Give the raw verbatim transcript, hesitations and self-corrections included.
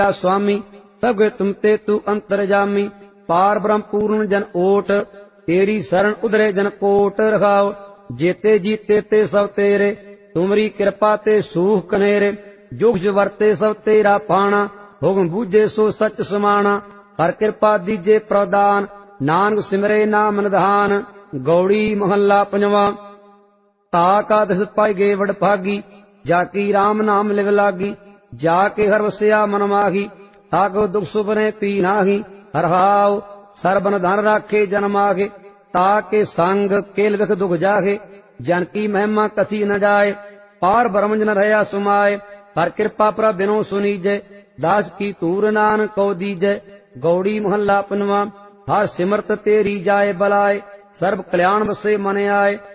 स्वामी सब तुम ते तू अंतरजामी पार ब्रह्म पूर्ण जन ओट तेरी शरण उधरे जन कोट रखाओ जेते जीते ते सब तेरे तुमरी कृपा ते सूख कनेरे जो कुछ वरते सब तेरा पाना हुक्म बूझे सो सच समाना हर कृपा दीजे प्रदान नानक सिमरे नाम निधान। गौड़ी महल्ला पंजवा। ताका दस पाई गे वड भागी जाकी राम नाम लिव लागी जाके हर वस्या मन माही ताको दुख सुपने पी नाही हर हाव सरबन धन राखे जन मागे ताके संग केल विख दुख जाहे जन की महिमा कसी न जाए पार ब्रह्म जन रहया सुमाए हर कृपा पर बिनो सुनीजय दास की तूर नान को दीजय। गौड़ी महल्ला पंजवा। हर सिमरत तेरी जाए बलाए सर्व कल्याण बसे मन आए